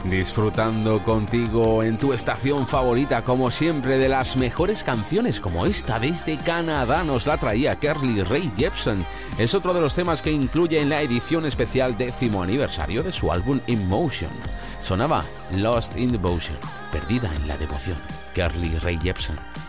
Disfrutando contigo en tu estación favorita, como siempre, de las mejores canciones, como esta desde Canadá nos la traía Carly Rae Jepsen. Es otro de los temas que incluye en la edición especial 10º aniversario de su álbum Emotion. Sonaba Lost in Devotion, perdida en la devoción, Carly Rae Jepsen.